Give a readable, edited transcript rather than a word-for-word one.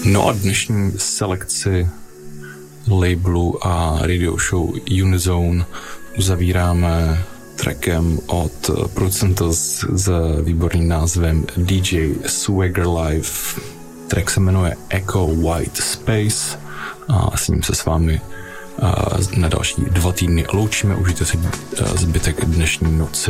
No a dnešní selekci labelu a radio show Unizone uzavíráme trackem od producenta s výborným názvem DJ Swagger Live. Track se jmenuje Echo White Space a s ním se s vámi na další 2 týdny loučíme. Užijte si zbytek dnešní noci.